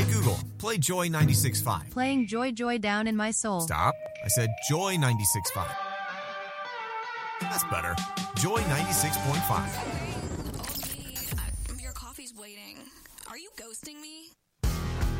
Google, play Joy 96.5. Playing Joy Joy down in my soul. Stop. I said Joy 96.5. That's better. Joy 96.5. Your coffee's waiting. Are you ghosting me?